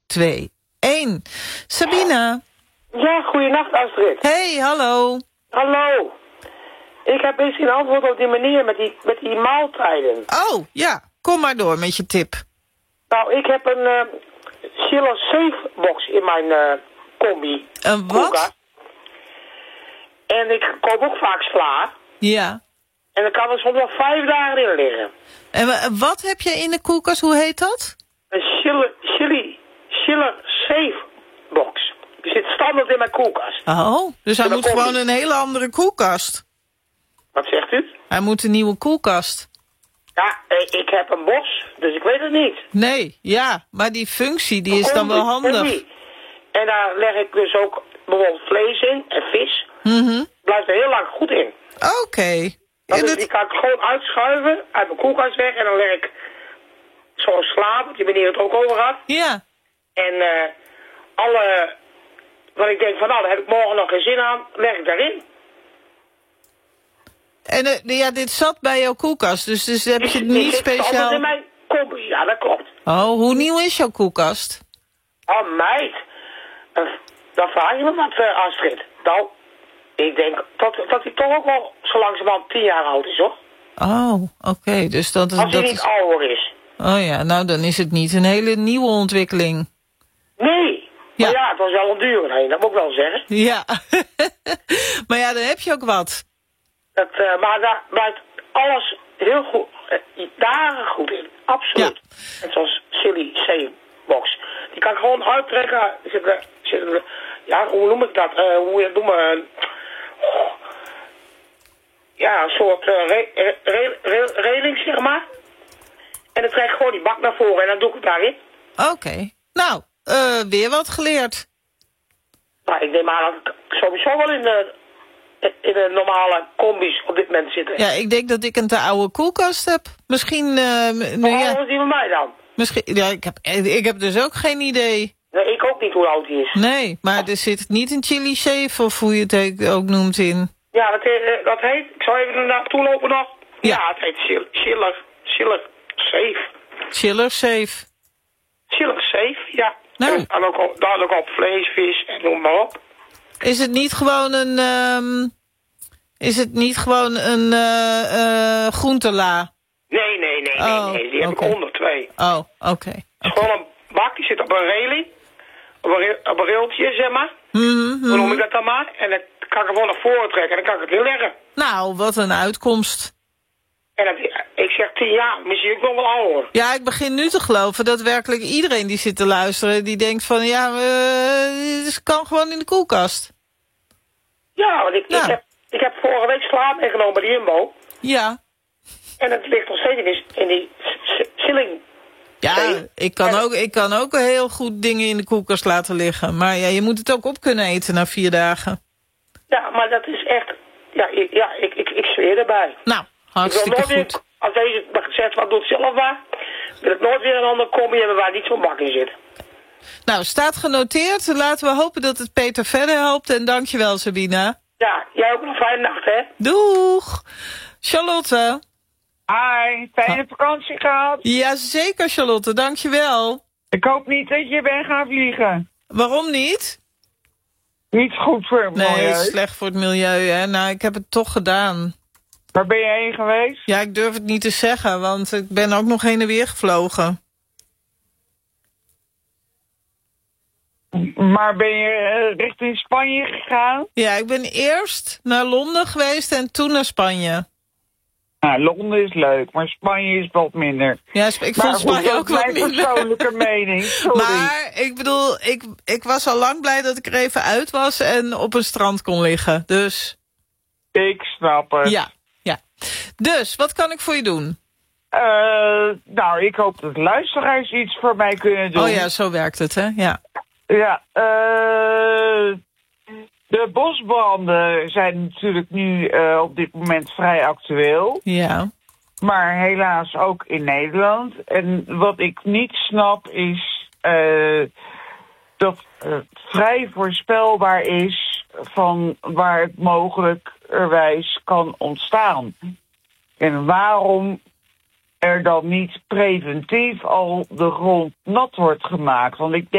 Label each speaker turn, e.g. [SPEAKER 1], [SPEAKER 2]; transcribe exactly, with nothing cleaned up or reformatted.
[SPEAKER 1] twee, één. Sabine.
[SPEAKER 2] Ja, goeienacht Astrid.
[SPEAKER 1] Hey, hallo.
[SPEAKER 2] Hallo. Ik heb eens een antwoord op die manier met die, met die maaltijden.
[SPEAKER 1] Oh, ja. Kom maar door met je tip.
[SPEAKER 2] Nou, ik heb een uh, Schiller Safe box in mijn uh, combi.
[SPEAKER 1] Een wat?
[SPEAKER 2] Koelkast. En ik koop ook vaak sla.
[SPEAKER 1] Ja.
[SPEAKER 2] En dan kan er soms wel vijf dagen in liggen.
[SPEAKER 1] En wat heb je in de koelkast? Hoe heet dat?
[SPEAKER 2] Een Schiller, Schiller, Schiller Safe box. Die zit standaard in mijn koelkast.
[SPEAKER 1] Oh, dus hij
[SPEAKER 2] En dan
[SPEAKER 1] moet
[SPEAKER 2] komt
[SPEAKER 1] gewoon
[SPEAKER 2] die.
[SPEAKER 1] een hele andere koelkast.
[SPEAKER 2] Wat zegt u?
[SPEAKER 1] Hij moet een nieuwe koelkast.
[SPEAKER 2] Ja, eh, ik heb een bos, dus ik weet het niet.
[SPEAKER 1] Nee, ja, maar die functie die is dan wel
[SPEAKER 2] Combi,
[SPEAKER 1] handig.
[SPEAKER 2] combi. En daar leg ik dus ook bijvoorbeeld vlees in en vis.
[SPEAKER 1] Mhm.
[SPEAKER 2] Blijft er heel lang goed in.
[SPEAKER 1] Oké. Okay.
[SPEAKER 2] Dan
[SPEAKER 1] En
[SPEAKER 2] is-
[SPEAKER 1] het-
[SPEAKER 2] Die kan ik gewoon uitschuiven uit mijn koelkast weg. En dan leg ik zo'n sla, wat die meneer het ook over had.
[SPEAKER 1] Ja.
[SPEAKER 2] En eh alle, wat ik denk van nou, daar heb ik morgen nog geen zin aan, leg ik daarin.
[SPEAKER 1] En eh, ja, dit zat bij jouw koelkast, dus, dus heb je het
[SPEAKER 2] Die
[SPEAKER 1] niet
[SPEAKER 2] zit standaard
[SPEAKER 1] speciaal...
[SPEAKER 2] in mijn combi, ja dat klopt.
[SPEAKER 1] Oh, hoe nieuw is jouw koelkast?
[SPEAKER 2] Oh meid, Eh, dan vraag je me wat uh, Astrid. Nou, ik denk dat, dat hij toch ook wel zo langzamerhand tien jaar oud is hoor.
[SPEAKER 1] Oh, oké, dus dat,
[SPEAKER 2] Als hij
[SPEAKER 1] dat
[SPEAKER 2] niet
[SPEAKER 1] is...
[SPEAKER 2] ouder is.
[SPEAKER 1] Oh ja, nou dan is het niet een hele nieuwe ontwikkeling.
[SPEAKER 2] Nee,
[SPEAKER 1] Ja.
[SPEAKER 2] maar ja, het was wel een dure heen, dat moet ik wel zeggen.
[SPEAKER 1] Ja. Maar ja, dan heb je ook wat.
[SPEAKER 2] Dat, uh, maar daar blijft alles heel goed, uh, dagen goed in, absoluut. Net zoals Silly C-box. Die kan ik gewoon uittrekken. Er zit, er- zit, er- ja, hoe noem ik dat? Uh, hoe je het noemen? Oh, ja, een soort uh, re, re, re, re- reling, zeg maar. En dan trek ik gewoon die bak naar voren en dan doe ik het daarin.
[SPEAKER 1] Oké. Nou, eh, weer wat geleerd.
[SPEAKER 2] Maar ik neem aan dat ik sowieso wel in de, in de normale combis op dit moment zitten.
[SPEAKER 1] Ja, ik denk dat ik een te oude koelkast heb. Misschien... eh, m-
[SPEAKER 2] Hoe
[SPEAKER 1] ja,
[SPEAKER 2] oud is die van mij dan?
[SPEAKER 1] misschien ja, ik, heb, ik heb dus ook geen idee.
[SPEAKER 2] Nee, ik ook niet hoe oud die is.
[SPEAKER 1] Nee, maar er zit niet een chili shave of hoe je het ook noemt in.
[SPEAKER 2] Ja, dat, he- dat heet, ik zal even naartoe lopen nog.
[SPEAKER 1] Ja.
[SPEAKER 2] Ja, het heet Schiller, Schiller, Schiller Safe.
[SPEAKER 1] Chiller safe.
[SPEAKER 2] Schiller Safe, ja.
[SPEAKER 1] Nou.
[SPEAKER 2] En dan ook, op- dan ook op vlees, vis en noem maar op.
[SPEAKER 1] Is het niet gewoon een... ehm, is het niet gewoon een eh eh groentela?
[SPEAKER 2] Nee, nee, nee,
[SPEAKER 1] Oh,
[SPEAKER 2] nee, nee. Die heb
[SPEAKER 1] oké.
[SPEAKER 2] ik onder twee.
[SPEAKER 1] Oh, oké.
[SPEAKER 2] Het is gewoon een bak, die zit op een reling. Op een, re- op een railtje, zeg maar.
[SPEAKER 1] Mhm,
[SPEAKER 2] Hoe noem
[SPEAKER 1] mhm.
[SPEAKER 2] ik dat dan maar? En dan kan ik hem gewoon naar voren trekken en dan kan ik het neerleggen.
[SPEAKER 1] Nou, wat een uitkomst.
[SPEAKER 2] En dat, ik zeg tien jaar, misschien ook nog wel ouder.
[SPEAKER 1] Ja, ik begin nu te geloven dat werkelijk iedereen die zit te luisteren... die denkt van, ja, eh, het kan gewoon in de koelkast.
[SPEAKER 2] Ja, want ik,
[SPEAKER 1] Ja.
[SPEAKER 2] ik, heb, ik heb vorige week sla meegenomen bij de Jumbo.
[SPEAKER 1] Ja.
[SPEAKER 2] En het ligt nog steeds in die, in die s- s- ceiling.
[SPEAKER 1] Ja,
[SPEAKER 2] Nee.
[SPEAKER 1] ik kan,
[SPEAKER 2] En-
[SPEAKER 1] ook, ik kan ook heel goed dingen in de koelkast laten liggen. Maar ja, je moet het ook op kunnen eten na vier dagen.
[SPEAKER 2] Ja, maar dat is echt... Ja, ik, ja, ik, ik, ik zweer erbij.
[SPEAKER 1] Nou,
[SPEAKER 2] Ik wil
[SPEAKER 1] hartstikke
[SPEAKER 2] nooit weer,
[SPEAKER 1] goed.
[SPEAKER 2] als deze zegt, wat doet zelf maar, wil ik nooit weer een ander combi hebben waar niet zo'n bak in zit.
[SPEAKER 1] Nou, staat genoteerd. Laten we hopen dat het Peter verder helpt. En dankjewel, Sabina.
[SPEAKER 2] Ja, jij ook nog een fijne nacht, hè?
[SPEAKER 1] Doeg! Charlotte.
[SPEAKER 3] Hi, fijne vakantie gehad.
[SPEAKER 1] Jazeker, Charlotte. Dankjewel.
[SPEAKER 3] Ik hoop niet dat je bent gaan vliegen.
[SPEAKER 1] Waarom niet?
[SPEAKER 3] Niet goed voor het
[SPEAKER 1] Nee,
[SPEAKER 3] milieu.
[SPEAKER 1] het is slecht voor het milieu, hè. Nou, ik heb het toch gedaan.
[SPEAKER 3] Waar ben je heen geweest?
[SPEAKER 1] Ja, ik durf het niet te zeggen, want ik ben ook nog heen en weer gevlogen.
[SPEAKER 3] Maar ben je eh, richting Spanje gegaan?
[SPEAKER 1] Ja, ik ben eerst naar Londen geweest en toen naar Spanje.
[SPEAKER 3] Nou, Londen is leuk, maar Spanje is wat minder.
[SPEAKER 1] Ja, Sp- ik
[SPEAKER 3] Maar
[SPEAKER 1] vond
[SPEAKER 3] goed,
[SPEAKER 1] Spanje
[SPEAKER 3] dat
[SPEAKER 1] ook
[SPEAKER 3] is
[SPEAKER 1] wat
[SPEAKER 3] mijn
[SPEAKER 1] minder.
[SPEAKER 3] persoonlijke mening, sorry.
[SPEAKER 1] Maar ik bedoel, ik, ik was al lang blij dat ik er even uit was en op een strand kon liggen. Dus
[SPEAKER 3] Ik snap het.
[SPEAKER 1] ja, ja. Dus, wat kan ik voor je doen?
[SPEAKER 3] Eh, nou, ik hoop dat luisteraars iets voor mij kunnen doen.
[SPEAKER 1] Oh ja, zo werkt het, hè? Ja.
[SPEAKER 3] Ja, eh... de bosbranden zijn natuurlijk nu eh, op dit moment vrij actueel.
[SPEAKER 1] Ja.
[SPEAKER 3] Maar helaas ook in Nederland. En wat ik niet snap is uh, dat het vrij voorspelbaar is van waar het mogelijkerwijs kan ontstaan. En waarom er dan niet preventief al de grond nat wordt gemaakt. Want ik denk